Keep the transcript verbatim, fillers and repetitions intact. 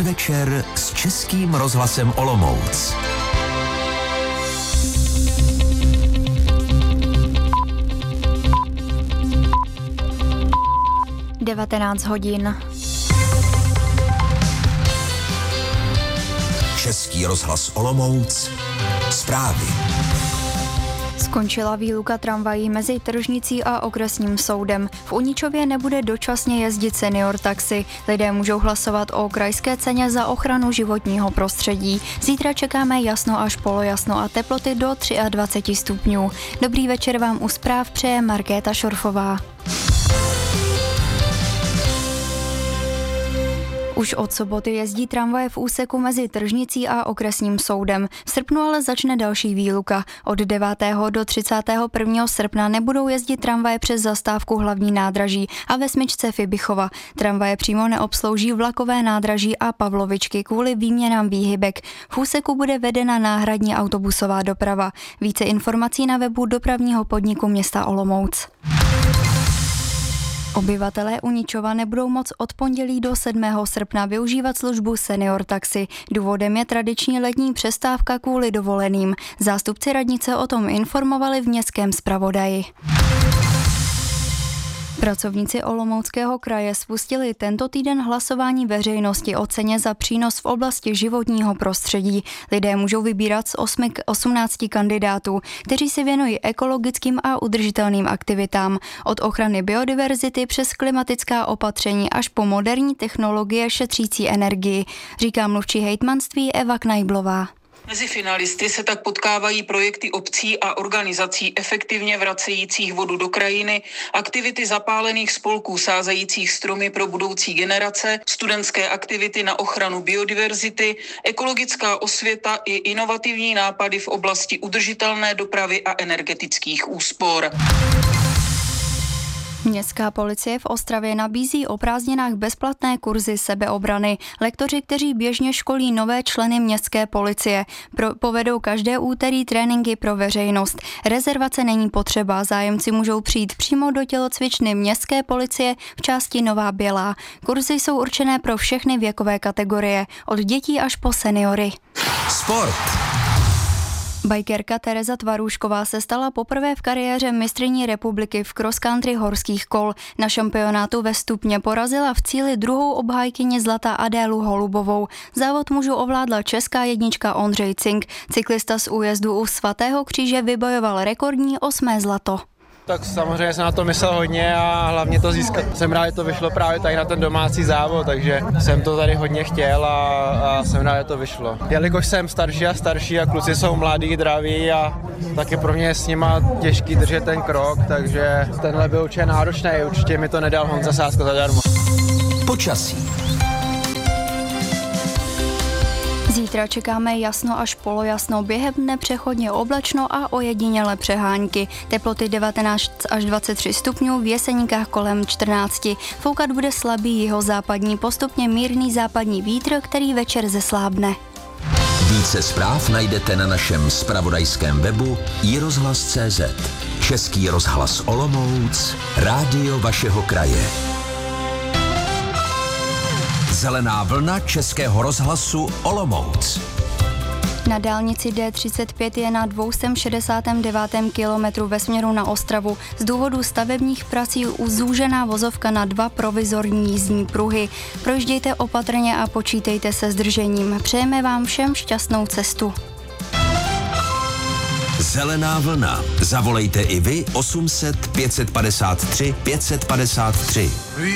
Podvečer s Českým rozhlasem Olomouc. devatenáct hodin. Český rozhlas Olomouc. Zprávy. Skončila výluka tramvají mezi Tržnicí a okresním soudem. V Uničově nebude dočasně jezdit senior taxi. Lidé můžou hlasovat o krajské ceně za ochranu životního prostředí. Zítra čekáme jasno až polojasno a teploty do dvacet tři stupňů. Dobrý večer vám u zpráv přeje Markéta Šorfová. Už od soboty jezdí tramvaje v úseku mezi Tržnicí a okresním soudem. V srpnu ale začne další výluka. Od devátého do třicátého prvního srpna nebudou jezdit tramvaje přes zastávku Hlavní nádraží a ve smyčce Fibichova. Tramvaje přímo neobslouží vlakové nádraží a Pavlovičky kvůli výměnám výhybek. V úseku bude vedena náhradní autobusová doprava. Více informací na webu dopravního podniku města Olomouc. Obyvatelé Uničova nebudou moc od pondělí do sedmého srpna využívat službu senior taxi. Důvodem je tradiční letní přestávka kvůli dovoleným. Zástupci radnice o tom informovali v městském zpravodaji. Pracovníci Olomouckého kraje spustili tento týden hlasování veřejnosti o ceně za přínos v oblasti životního prostředí. Lidé můžou vybírat z osmnácti kandidátů, kteří se věnují ekologickým a udržitelným aktivitám. Od ochrany biodiverzity přes klimatická opatření až po moderní technologie šetřící energii, říká mluvčí hejtmanství Eva Knajblová. Mezi finalisty se tak potkávají projekty obcí a organizací efektivně vracejících vodu do krajiny, aktivity zapálených spolků sázejících stromy pro budoucí generace, studentské aktivity na ochranu biodiverzity, ekologická osvěta i inovativní nápady v oblasti udržitelné dopravy a energetických úspor. Městská policie v Ostravě nabízí o prázdninách bezplatné kurzy sebeobrany. Lektoři, kteří běžně školí nové členy městské policie, pro, povedou každé úterý tréninky pro veřejnost. Rezervace není potřeba, zájemci můžou přijít přímo do tělocvičny městské policie v části Nová Bělá. Kurzy jsou určené pro všechny věkové kategorie, od dětí až po seniory. Sport. Bajkerka Tereza Tvarůšková se stala poprvé v kariéře mistryní republiky v cross country horských kol. Na šampionátu ve Stupně porazila v cíli druhou obhájkyni zlata Adélu Holubovou. Závod mužů ovládla česká jednička Ondřej Cink. Cyklista z újezdu u Svatého kříže vybojoval rekordní osmé zlato. Tak samozřejmě jsem na to myslel hodně a hlavně to získat. Jsem rád, že to vyšlo právě tady na ten domácí závod, takže jsem to tady hodně chtěl a, a jsem rád, že to vyšlo. Jelikož jsem starší a starší a kluci jsou mladí, draví a tak je pro mě s nima těžký držet ten krok, takže tenhle byl určitě náročný, určitě mi to nedal Honza Sásko zadarmo. Počasí. Zítra čekáme jasno až polojasno, během dne přechodně oblačno a ojedinělé přehánky. Teploty devatenáct až dvacet tři stupňů, v Jeseníkách kolem čtrnáct. Foukat bude slabý jihozápadní, postupně mírný západní vítr, který večer zeslábne. Více zpráv najdete na našem zpravodajském webu i rozhlas tečka cé zet. Český rozhlas Olomouc, rádio vašeho kraje. Zelená vlna Českého rozhlasu Olomouc. Na dálnici D třicet pět je na dvě stě šedesát devět kilometrů ve směru na Ostravu. Z důvodu stavebních prací zúžená vozovka na dva provizorní jízdní pruhy. Projíždějte opatrně a počítejte se zdržením. Přejeme vám všem šťastnou cestu. Zelená vlna. Zavolejte i vy osm set pět set padesát tři pět set padesát tři.